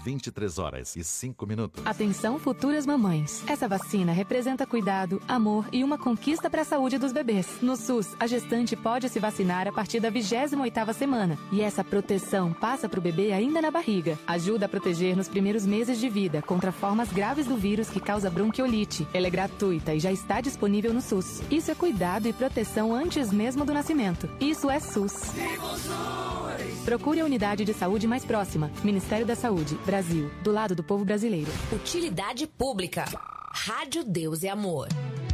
23h05. Atenção, futuras mamães. Essa vacina representa cuidado, amor e uma conquista para a saúde dos bebês. No SUS, a gestante pode se vacinar a partir da 28ª semana. E essa proteção passa para o bebê ainda na barriga. Ajuda a proteger nos primeiros meses de vida contra formas graves do vírus que causa bronquiolite. Ela é gratuita e já está disponível no SUS. Isso é cuidado e proteção antes mesmo do nascimento. Isso é SUS. Procure a unidade de saúde mais próxima. Ministério da Saúde, Brasil, do lado do povo brasileiro. Utilidade pública. Rádio Deus e Amor.